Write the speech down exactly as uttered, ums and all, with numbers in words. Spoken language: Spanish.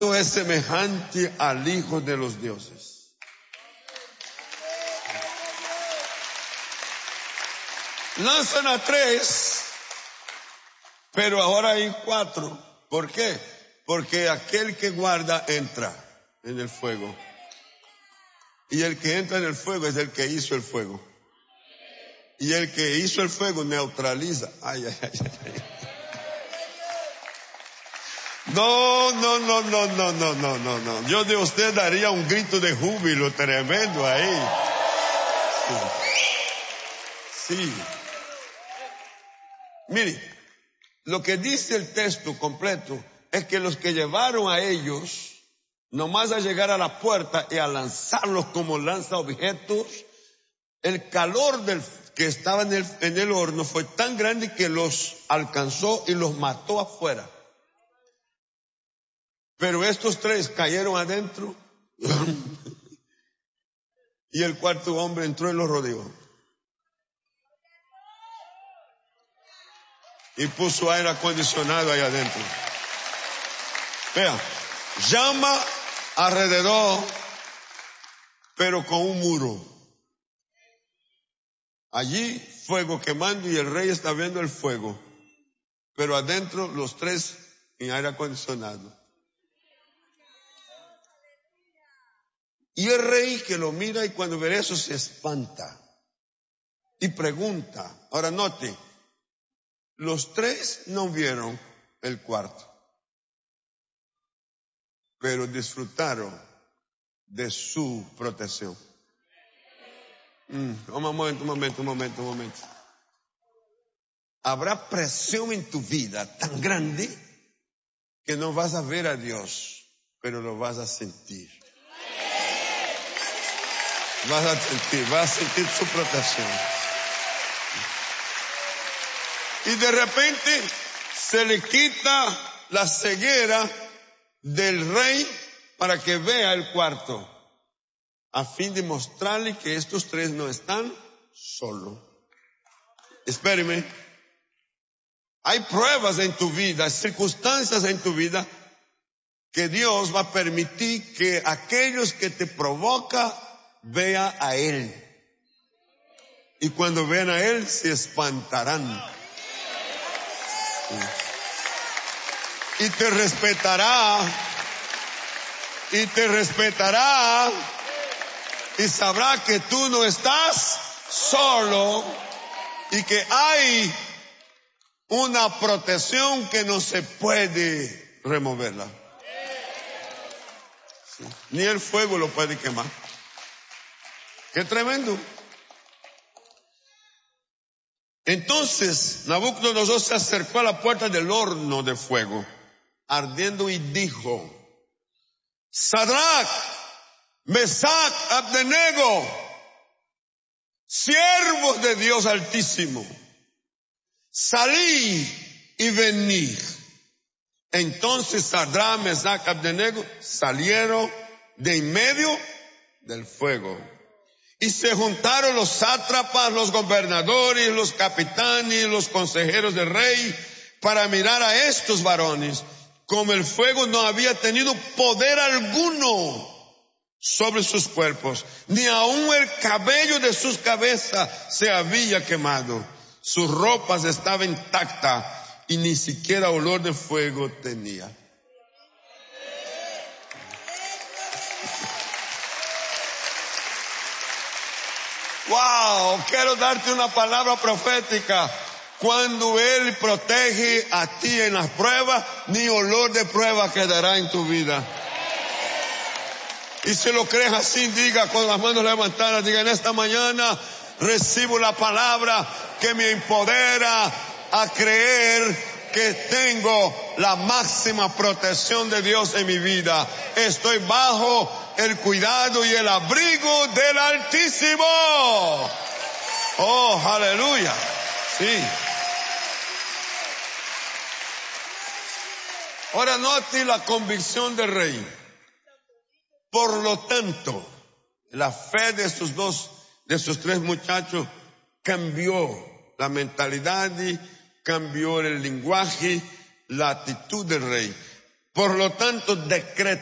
es semejante al Hijo de los dioses. Lanzan a tres, pero ahora hay cuatro. ¿Por qué? Porque aquel que guarda entra en el fuego. Y el que entra en el fuego es el que hizo el fuego. Y el que hizo el fuego neutraliza. Ay, ay, ay, ay. No, no, no, no, no, no, no, no, no. Yo de usted daría un grito de júbilo tremendo ahí. Sí. Sí. Mire, lo que dice el texto completo es que los que llevaron a ellos, nomás a llegar a la puerta y a lanzarlos como lanza objetos, el calor del que estaba en el, en el horno fue tan grande que los alcanzó y los mató afuera. Pero estos tres cayeron adentro y el cuarto hombre entró y los rodeó. Y puso aire acondicionado ahí adentro. Vea, llama alrededor, pero con un muro. Allí fuego quemando y el rey está viendo el fuego. Pero adentro los tres en aire acondicionado. Y el rey que lo mira y cuando ve eso se espanta. Y pregunta, ahora note, los tres no vieron el cuarto, pero disfrutaron de su protección. Mm, un momento, un momento, un momento, un momento. Habrá presión en tu vida tan grande que no vas a ver a Dios, pero lo vas a sentir. Vas a sentir, vas a sentir su protección. Y de repente se le quita la ceguera del rey para que vea el cuarto, a fin de mostrarle que estos tres no están solos. Espéreme. Hay pruebas en tu vida, circunstancias en tu vida que Dios va a permitir que aquellos que te provocan vean a Él. Y cuando vean a Él se espantarán. Y te respetará. Y te respetará. Y sabrá que tú no estás solo. Y que hay una protección que no se puede removerla. Sí. Ni el fuego lo puede quemar. ¡Qué tremendo! Entonces Nabucodonosor se acercó a la puerta del horno de fuego, ardiendo, y dijo: Sadrach, Mesach, Abednego, siervos de Dios Altísimo, salid y venid. Entonces Sadrach, Mesach, Abednego salieron de en medio del fuego. Y se juntaron los sátrapas, los gobernadores, los capitanes, los consejeros del rey para mirar a estos varones, como el fuego no había tenido poder alguno sobre sus cuerpos, ni aun el cabello de sus cabezas se había quemado. Sus ropas estaban intactas y ni siquiera olor de fuego tenía. Wow, quiero darte una palabra profética. Cuando Él protege a ti en las pruebas, ni olor de prueba quedará en tu vida. Y si lo crees así, diga con las manos levantadas, diga: en esta mañana recibo la palabra que me empodera a creer que tengo la máxima protección de Dios en mi vida. Estoy bajo el cuidado y el abrigo del Altísimo. Oh, aleluya. Sí. Ahora note la convicción del rey. Por lo tanto, la fe de estos dos, de estos tres muchachos cambió la mentalidad y cambió el lenguaje, la actitud del rey. Por lo tanto, decreto